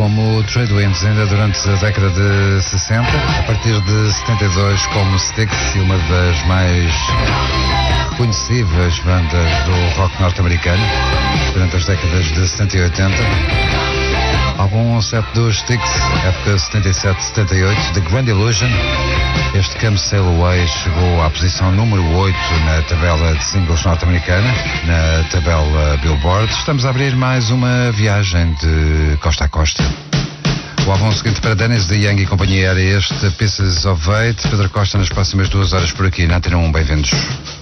como Trade Winds, ainda durante a década de 60, a partir de 72 como Styx, e uma das mais reconhecíveis bandas do rock norte-americano durante as décadas de 70 e 80. Álbum 7 dos Styx, época 77-78, The Grand Illusion. Este Come Sail Away chegou à posição número 8 na tabela de singles norte-americana, na tabela Billboard. Estamos a abrir mais uma viagem de costa a costa. O álbum seguinte para Dennis de Young e companhia era este, Pieces of Eight. Pedro Costa nas próximas 2 horas por aqui na Antena 1. Bem-vindos.